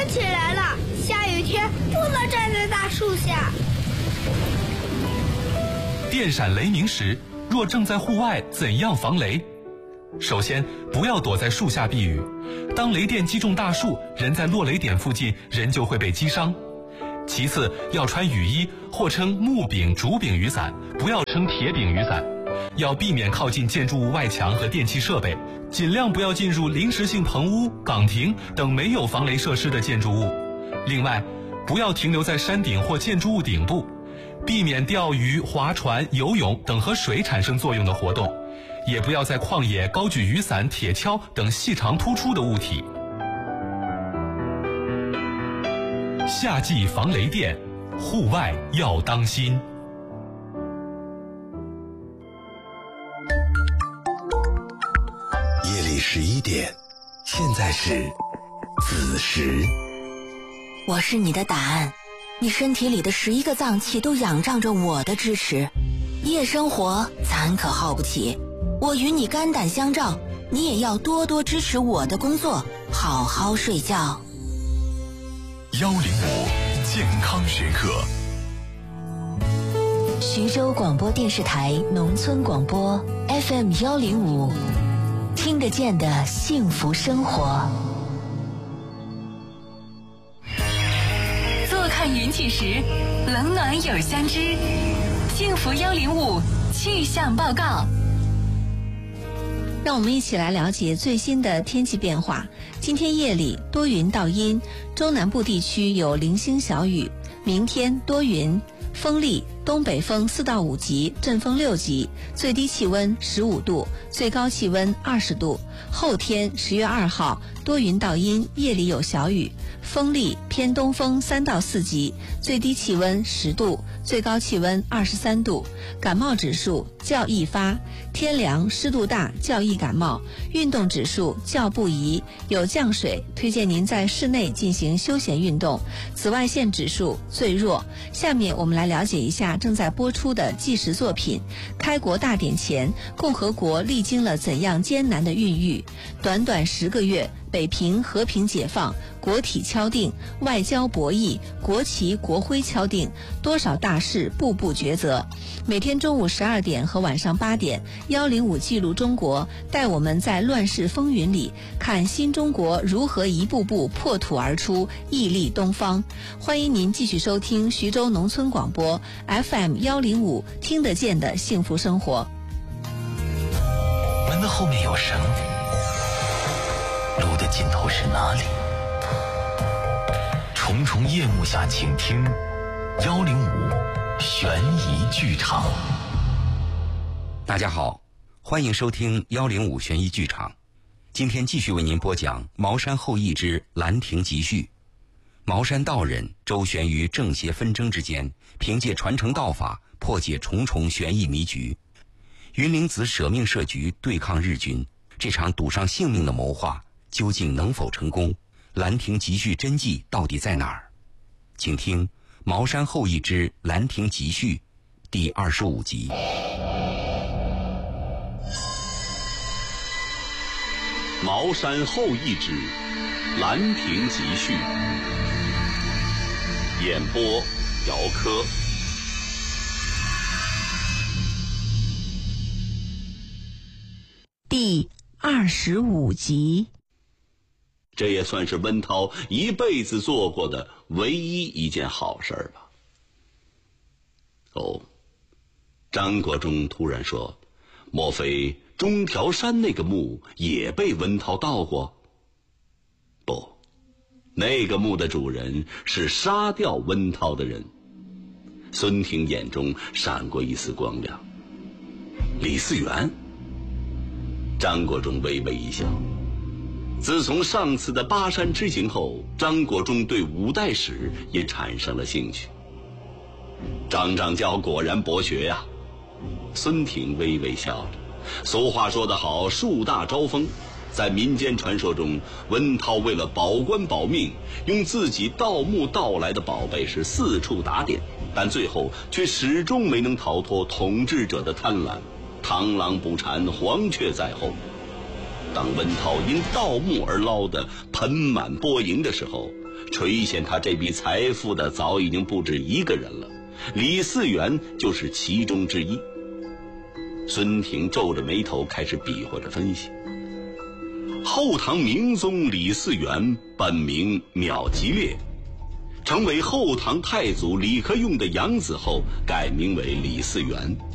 起来了，下雨天不能站在大树下。 电闪雷鸣时，若正在户外，怎样防雷？首先，不要躲在树下避雨。当雷电击中大树，人在落雷点附近，人就会被击伤。其次，要穿雨衣，或称木柄、竹柄雨伞，不要称铁柄雨伞。要避免靠近建筑物外墙和电气设备，尽量不要进入临时性棚屋、岗亭等没有防雷设施的建筑物。另外，不要停留在山顶或建筑物顶部，避免钓鱼、划船、游泳等和水产生作用的活动，也不要在旷野高举雨伞、铁锹等细长突出的物体。夏季防雷电，户外要当心。 夜里11点，现在是子时。 我是你的答案，你身体里的11个脏器都仰仗着我的支持。夜生活咱可耗不起，我与你肝胆相照，你也要多多支持我的工作，好好睡觉。 105健康学课。 徐州广播电视台农村广播 FM 105，听得见的幸福生活。 坐看云起时，冷暖有相知。幸福105气象报告。 让我们一起来了解最新的天气变化。今天夜里多云到阴，中南部地区有零星小雨。明天多云，风力东北风4到5级，阵风6级，最低气温15度，最高气温20度。后天10月2号多云到阴，夜里有小雨，风力偏东风3到4级，最低气温10度，最高气温23度。感冒指数较易发，天凉湿度大较易感冒，运动指数较不宜，有降水，推荐您在室内进行休闲运动。紫外线指数最弱。下面我们来了解一下正在播出的纪实作品。开国大典前，共和国历经了怎样艰难的孕育？短短10个月，北平和平解放，国体敲定，外交博弈，国旗国徽敲定，多少大事步步抉择。每天中午12点和晚上8点，105记录中国，带我们在乱世风云里看新中国如何一步步破土而出，屹立东方。欢迎您继续收听徐州农村广播 FM 105，听得见的幸福生活。 门的后面有绳，路的尽头是哪里？重重夜幕下，请听105悬疑剧场。 大家好，欢迎收听105悬疑剧场。今天继续为您播讲茅山后裔之兰亭集序。茅山道人周旋于正邪纷争之间，凭借传承道法破解重重悬疑迷局。云灵子舍命设局对抗日军，这场赌上性命的谋划究竟能否成功？兰亭集序真迹到底在哪儿？请听茅山后裔之兰亭集序第25集。 茅山后裔之兰亭集序，演播姚科。 第25集。 这也算是温涛一辈子做过的唯一一件好事吧。哦，张国忠突然说，莫非中条山那个墓也被温涛盗过？不，那个墓的主人是杀掉温涛的人。孙婷眼中闪过一丝光亮。李嗣源？张国忠微微一笑。自从上次的巴山之行后，张国忠对五代史也产生了兴趣。张掌教果然博学呀。孙婷微微笑着。俗话说得好，树大招风。在民间传说中，温涛为了保官保命，用自己盗墓盗来的宝贝是四处打点，但最后却始终没能逃脱统治者的贪婪。螳螂捕蝉，黄雀在后。 当温涛因盗墓而捞得盆满钵盈的时候，垂涎他这笔财富的早已经不止一个人了，李嗣源就是其中之一。孙廷皱着眉头开始比划着分析。后唐明宗李嗣源本名邈吉烈，成为后唐太祖李克用的养子后改名为李嗣源。